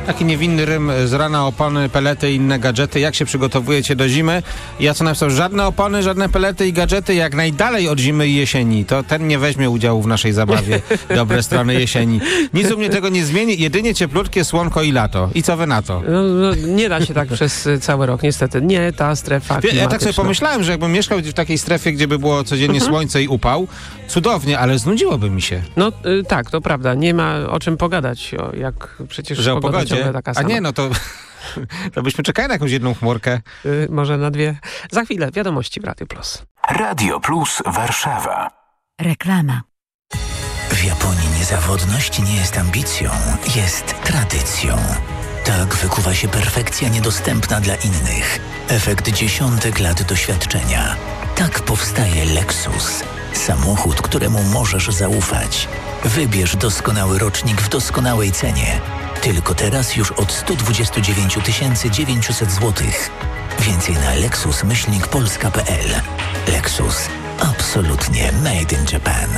Taki niewinny rym z rana, opony, pelety i inne gadżety. Jak się przygotowujecie do zimy? Ja co napisał, żadne opony, żadne pelety i gadżety, jak najdalej od zimy i jesieni. To ten nie weźmie udziału w naszej zabawie. Dobre strony jesieni. Nic u mnie tego nie zmieni, jedynie cieplutkie słonko i lato. I co wy na to? No, nie da się tak przez cały rok, niestety. Nie ta strefa klimatyczna. Ja tak sobie pomyślałem, że jakbym mieszkał w takiej strefie, gdzie by było codziennie słońce i upał, cudownie, ale znudziłoby mi się. No tak, to prawda. Nie ma o czym pogadać, jak przecież że o pogoda pogodzie? ciągle taka sama. A nie, no to byśmy czekali na jakąś jedną chmurkę. Może na dwie. Za chwilę wiadomości w Radio Plus. Radio Plus Warszawa. Reklama. W Japonii niezawodność nie jest ambicją, jest tradycją. Tak wykuwa się perfekcja niedostępna dla innych. Efekt dziesiątek lat doświadczenia. Tak powstaje Lexus. Samochód, któremu możesz zaufać. Wybierz doskonały rocznik w doskonałej cenie. Tylko teraz już od 129 900 zł. Więcej na lexus-polska.pl. Lexus. Absolutnie made in Japan.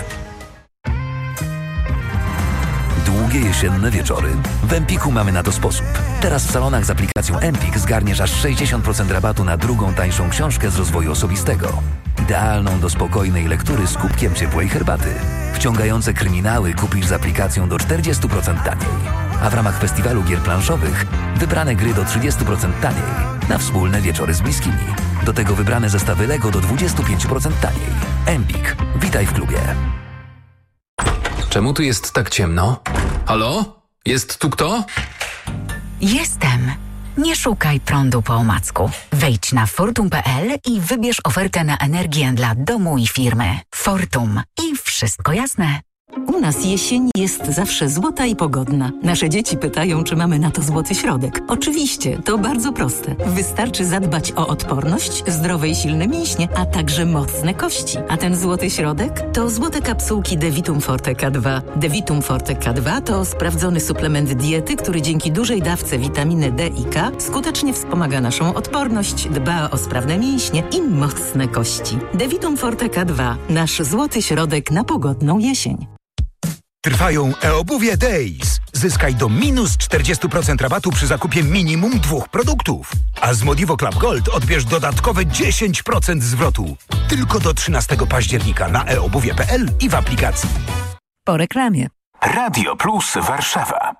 Długie jesienne wieczory. W Empiku mamy na to sposób. Teraz w salonach z aplikacją Empik zgarniesz aż 60% rabatu na drugą tańszą książkę z rozwoju osobistego. Idealną do spokojnej lektury z kubkiem ciepłej herbaty. Wciągające kryminały kupisz z aplikacją do 40% taniej. A w ramach festiwalu gier planszowych wybrane gry do 30% taniej. Na wspólne wieczory z bliskimi. Do tego wybrane zestawy Lego do 25% taniej. Empik. Witaj w klubie. Czemu tu jest tak ciemno? Halo? Jest tu kto? Jestem. Nie szukaj prądu po omacku. Wejdź na fortum.pl i wybierz ofertę na energię dla domu i firmy. Fortum. I wszystko jasne. U nas jesień jest zawsze złota i pogodna. Nasze dzieci pytają, czy mamy na to złoty środek. Oczywiście, to bardzo proste. Wystarczy zadbać o odporność, zdrowe i silne mięśnie, a także mocne kości. A ten złoty środek to złote kapsułki Devitum Forte K2. Devitum Forte K2 to sprawdzony suplement diety, który dzięki dużej dawce witaminy D i K skutecznie wspomaga naszą odporność, dba o sprawne mięśnie i mocne kości. Devitum Forte K2. Nasz złoty środek na pogodną jesień. Trwają e-obuwie Days. Zyskaj do minus 40% rabatu przy zakupie minimum 2 produktów. A z Modivo Club Gold odbierz dodatkowe 10% zwrotu. Tylko do 13 października na eobuwie.pl i w aplikacji. Po reklamie. Radio Plus Warszawa.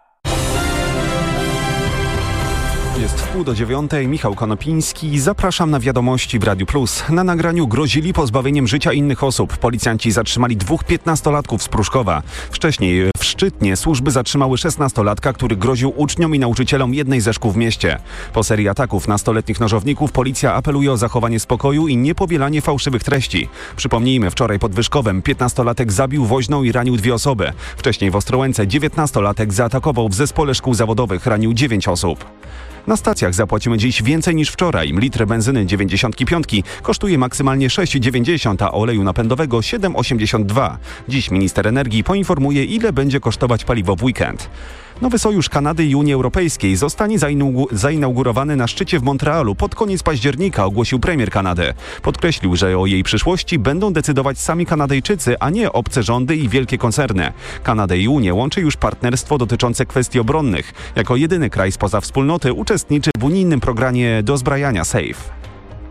Jest 8:30, Michał Konopiński. Zapraszam na wiadomości w Radiu Plus. Na nagraniu grozili pozbawieniem życia innych osób. Policjanci zatrzymali 2 15-latków z Pruszkowa. Wcześniej w Szczytnie służby zatrzymały 16-latka, który groził uczniom i nauczycielom jednej ze szkół w mieście. Po serii ataków nastoletnich nożowników policja apeluje o zachowanie spokoju i niepowielanie fałszywych treści. Przypomnijmy, wczoraj pod Wyszkowem 15-latek zabił woźną i ranił 2 osoby. Wcześniej w Ostrołęce 19-latek zaatakował w zespole szkół zawodowych, ranił 9 osób. Na stacjach zapłacimy dziś więcej niż wczoraj. Litr benzyny 95 kosztuje maksymalnie 6,90, a oleju napędowego 7,82. Dziś minister energii poinformuje, ile będzie kosztować paliwo w weekend. Nowy sojusz Kanady i Unii Europejskiej zostanie zainaugurowany na szczycie w Montrealu pod koniec października, ogłosił premier Kanady. Podkreślił, że o jej przyszłości będą decydować sami Kanadyjczycy, a nie obce rządy i wielkie koncerny. Kanadę i Unię łączy już partnerstwo dotyczące kwestii obronnych. Jako jedyny kraj spoza wspólnoty uczestniczy w unijnym programie dozbrajania SAFE.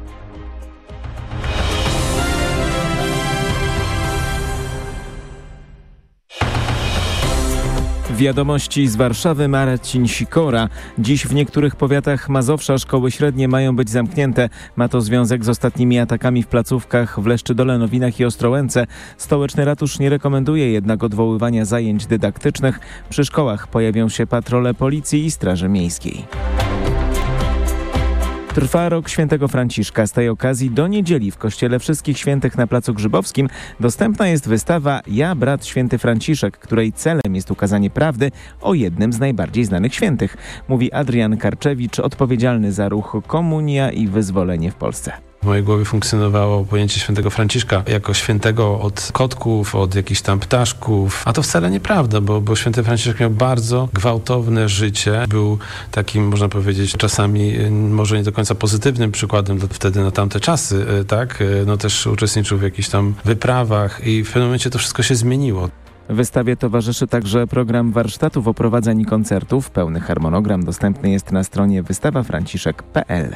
Wiadomości z Warszawy, Marcin Sikora. Dziś w niektórych powiatach Mazowsza szkoły średnie mają być zamknięte. Ma to związek z ostatnimi atakami w placówkach w Leszczydole, Nowinach i Ostrołęce. Stołeczny ratusz nie rekomenduje jednak odwoływania zajęć dydaktycznych. Przy szkołach pojawią się patrole policji i straży miejskiej. Trwa rok Świętego Franciszka. Z tej okazji do niedzieli w Kościele Wszystkich Świętych na Placu Grzybowskim dostępna jest wystawa Ja, brat święty Franciszek, której celem jest ukazanie prawdy o jednym z najbardziej znanych świętych, mówi Adrian Karczewicz, odpowiedzialny za ruch Komunia i Wyzwolenie w Polsce. W mojej głowie funkcjonowało pojęcie świętego Franciszka jako świętego od kotków, od jakichś tam ptaszków, a to wcale nieprawda, bo święty Franciszek miał bardzo gwałtowne życie. Był takim, można powiedzieć, czasami może nie do końca pozytywnym przykładem wtedy na tamte czasy, tak? No też uczestniczył w jakichś tam wyprawach i w pewnym momencie to wszystko się zmieniło. Wystawie towarzyszy także program warsztatów, oprowadzań i koncertów. Pełny harmonogram dostępny jest na stronie wystawafranciszek.pl.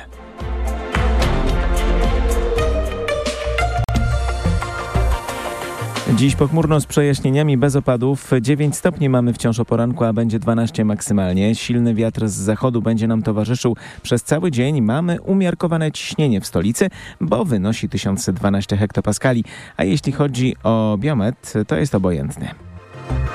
Dziś pochmurno z przejaśnieniami, bez opadów. 9 stopni mamy wciąż o poranku, a będzie 12 maksymalnie. Silny wiatr z zachodu będzie nam towarzyszył przez cały dzień. Mamy umiarkowane ciśnienie w stolicy, bo wynosi 1012 hektopaskali. A jeśli chodzi o biometr, to jest obojętny.